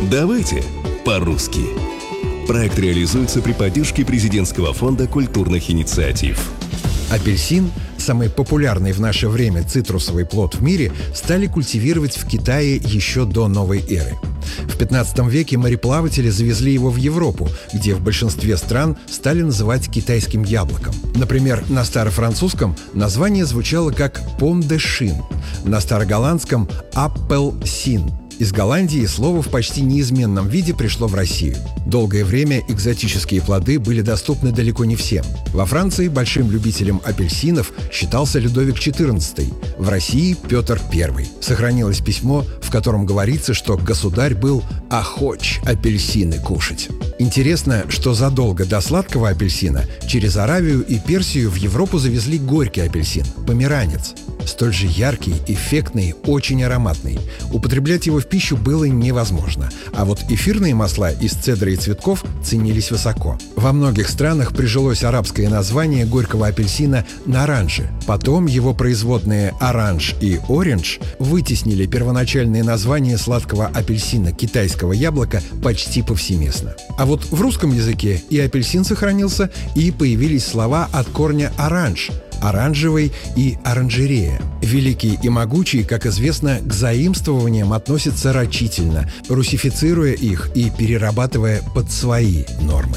Давайте по-русски. Проект реализуется при поддержке Президентского фонда культурных инициатив. Апельсин, самый популярный в наше время цитрусовый плод в мире, стали культивировать в Китае еще до новой эры. В 15 веке мореплаватели завезли его в Европу, где в большинстве стран стали называть китайским яблоком. Например, на старофранцузском название звучало как «pomme de chine», на староголландском «appelsien». Из Голландии слово в почти неизменном виде пришло в Россию. Долгое время экзотические плоды были доступны далеко не всем. Во Франции большим любителем апельсинов считался Людовик XIV, в России – Петр I. Сохранилось письмо, в котором говорится, что государь был охоч апельсины кушать. Интересно, что задолго до сладкого апельсина через Аравию и Персию в Европу завезли горький апельсин – померанец. Столь же яркий, эффектный, очень ароматный. Употреблять его в пищу было невозможно. А вот эфирные масла из цедры и цветков ценились высоко. Во многих странах прижилось арабское название горького апельсина наранжи. Потом его производные оранж и оранж вытеснили первоначальные названия сладкого апельсина китайского яблока почти повсеместно. А вот в русском языке и апельсин сохранился, и появились слова от корня оранж – оранжевый и оранжерея. Великий и могучий, как известно, к заимствованиям относятся рачительно, русифицируя их и перерабатывая под свои нормы.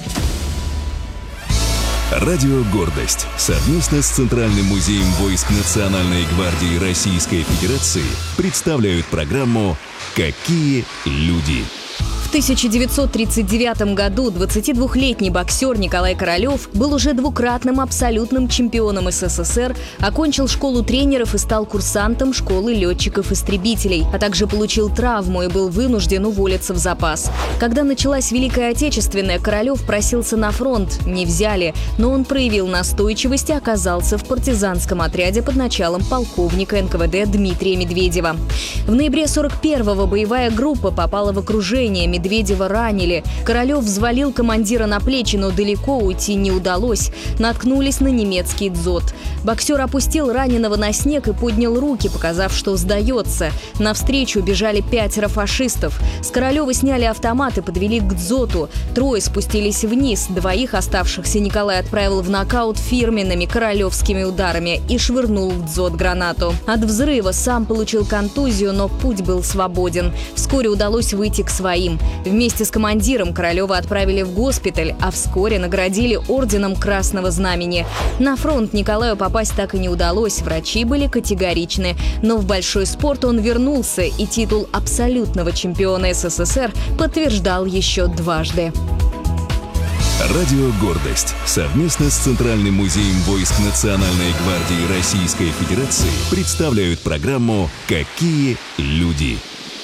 Радио «Гордость» совместно с Центральным музеем войск Национальной гвардии Российской Федерации представляют программу «Какие люди?». В 1939 году 22-летний боксер Николай Королев был уже двукратным абсолютным чемпионом СССР, окончил школу тренеров и стал курсантом школы летчиков-истребителей, а также получил травму и был вынужден уволиться в запас. Когда началась Великая Отечественная, Королев просился на фронт, не взяли, но он проявил настойчивость и оказался в партизанском отряде под началом полковника НКВД Дмитрия Медведева. В ноябре 41-го боевая группа попала в окружение, Медведева ранили. Королев взвалил командира на плечи, но далеко уйти не удалось. Наткнулись на немецкий дзот. Боксер опустил раненого на снег и поднял руки, показав, что сдается. Навстречу бежали 5 фашистов. С Королева сняли автомат и подвели к дзоту. 3 спустились вниз. 2 оставшихся Николай отправил в нокаут фирменными королевскими ударами и швырнул в дзот гранату. От взрыва сам получил контузию, но путь был свободен. Вскоре удалось выйти к своим. Вместе с командиром Королева отправили в госпиталь, а вскоре наградили орденом Красного Знамени. На фронт Николаю попасть так и не удалось, врачи были категоричны. Но в большой спорт он вернулся, и титул абсолютного чемпиона СССР подтверждал еще дважды. Радио «Гордость» совместно с Центральным музеем войск Национальной гвардии Российской Федерации представляют программу «Какие люди?».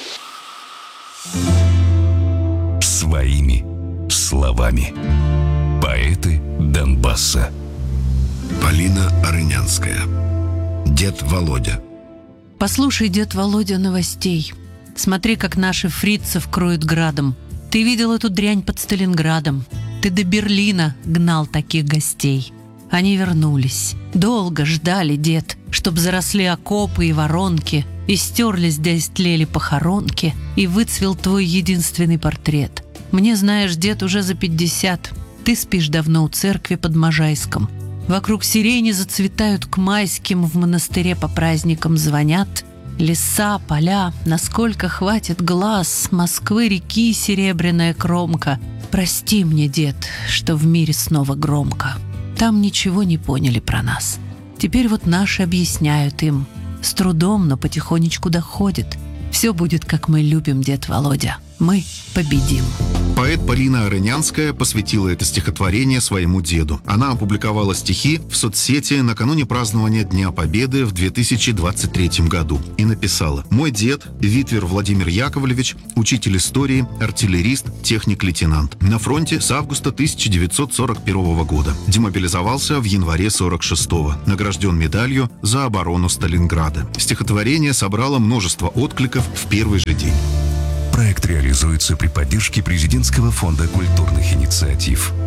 Своими словами. Поэты Донбасса. Полина Арынянская. Дед Володя. Послушай, дед Володя, новостей. Смотри, как наши фрицев кроют градом. Ты видел эту дрянь под Сталинградом. Ты до Берлина гнал таких гостей. Они вернулись. Долго ждали, дед, чтоб заросли окопы и воронки, и стерлись да истлели похоронки, и выцвел твой единственный портрет. Мне, знаешь, дед, уже за 50. Ты спишь давно у церкви под Можайском. Вокруг сирени зацветают к майским, в монастыре по праздникам звонят. Леса, поля, насколько хватит глаз, Москвы реки серебряная кромка. Прости мне, дед, что в мире снова громко. Там ничего не поняли про нас. Теперь вот наши объясняют им. С трудом, но потихонечку доходит. Все будет, как мы любим, дед Володя. Мы победим. Поэт Полина Арынянская посвятила это стихотворение своему деду. Она опубликовала стихи в соцсети накануне празднования Дня Победы в 2023 году и написала: «Мой дед, Витвер Владимир Яковлевич, учитель истории, артиллерист, техник-лейтенант. На фронте с августа 1941 года. Демобилизовался в январе 1946-го. Награжден медалью за оборону Сталинграда». Стихотворение собрало множество откликов в первый же день. Проект реализуется при поддержке Президентского фонда культурных инициатив.